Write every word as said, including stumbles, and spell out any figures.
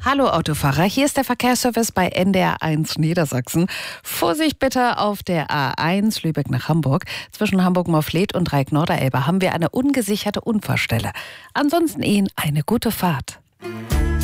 Hallo Autofahrer, hier ist der Verkehrsservice bei N D R eins Niedersachsen. Vorsicht bitte auf der A eins Lübeck nach Hamburg. Zwischen Hamburg-Morfleet und Dreieck-Norderelbe haben wir eine ungesicherte Unfallstelle. Ansonsten Ihnen eine gute Fahrt.